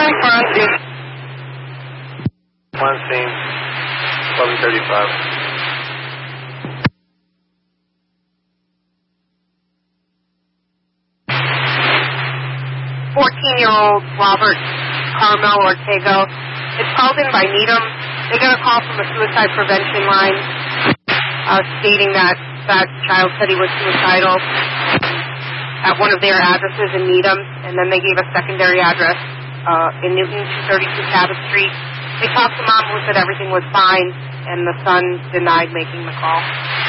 One scene, 11:35. 14-year-old Robert Carmel Ortega is called in by Needham. They got a call from a suicide prevention line stating that that child said he was suicidal at one of their addresses in Needham, and then they gave a secondary address in Newton, 232 Cabot Street. They talked to Mom, who said everything was fine, and the son denied making the call.